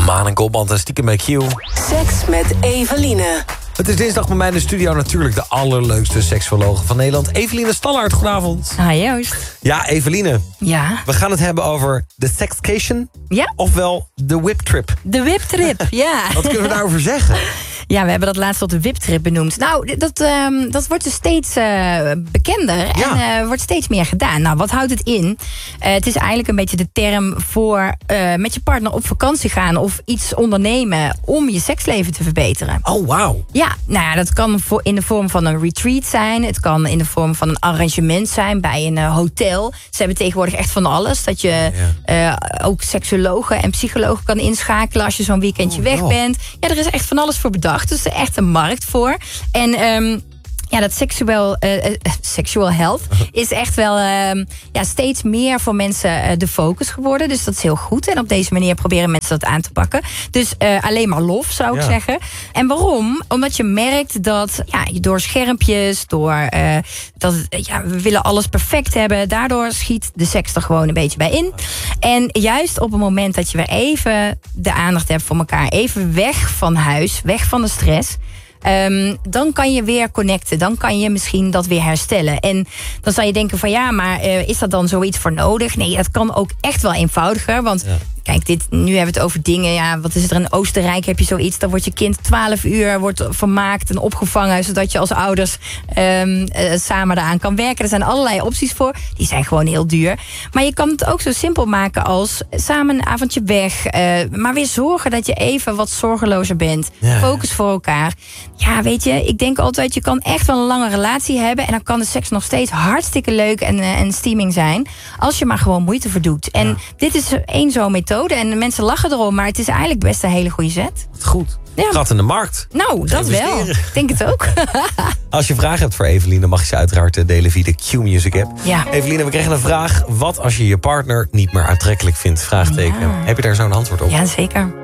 Maan en Goldband en stiekem bij Q. Seks met Eveline. Het is dinsdag bij mij in de studio natuurlijk de allerleukste seksologe van Nederland. Eveline Stallaert, goedenavond. Hi Joost. Ja, Eveline. Ja. We gaan het hebben over de sexcation. Ja. Ofwel de whiptrip. De whiptrip, ja. Wat kunnen we daarover zeggen? Ja, we hebben dat laatst tot de whiptrip benoemd. Nou, dat wordt dus steeds bekender en wordt steeds meer gedaan. Nou, wat houdt het in? Het is eigenlijk een beetje de term voor met je partner op vakantie gaan of iets ondernemen om je seksleven te verbeteren. Oh, wauw. Ja, nou ja, dat kan in de vorm van een retreat zijn. Het kan in de vorm van een arrangement zijn bij een hotel. Ze hebben tegenwoordig echt van alles. Dat je ook seksuologen en psychologen kan inschakelen als je zo'n weekendje weg bent. Ja, er is echt van alles voor bedacht. Dus er is echt een markt voor. En dat sexual health is echt wel steeds meer voor mensen de focus geworden. Dus dat is heel goed. En op deze manier proberen mensen dat aan te pakken. Dus alleen maar lof, zou ik zeggen. En waarom? Omdat je merkt dat door schermpjes, we willen alles perfect hebben. Daardoor schiet de seks er gewoon een beetje bij in. En juist op het moment dat je weer even de aandacht hebt voor elkaar, even weg van huis, weg van de stress, dan kan je weer connecten. Dan kan je misschien dat weer herstellen. En dan zou je denken van maar is dat dan zoiets voor nodig? Nee, dat kan ook echt wel eenvoudiger. Want kijk, nu hebben we het over dingen. Wat is er in Oostenrijk? Heb je zoiets? Dan wordt je kind 12 uur wordt vermaakt en opgevangen, zodat je als ouders samen daaraan kan werken. Er zijn allerlei opties voor. Die zijn gewoon heel duur. Maar je kan het ook zo simpel maken als samen een avondje weg. Maar weer zorgen dat je even wat zorgelozer bent. Focus voor elkaar. Ja, weet je, ik denk altijd, je kan echt wel een lange relatie hebben. En dan kan de seks nog steeds hartstikke leuk en steaming zijn. Als je maar gewoon moeite voor doet. En dit is één zo'n methode. En de mensen lachen erom, maar het is eigenlijk best een hele goede zet. Goed. Ja. Gat in de markt. Nou, dat wel. Ik denk het ook. Als je vragen hebt voor Eveline, dan mag je ze uiteraard delen via de Q-Music app. Ja. Eveline, we kregen een vraag. Wat als je je partner niet meer aantrekkelijk vindt? Vraagteken. Heb je daar zo'n antwoord op? Ja, zeker.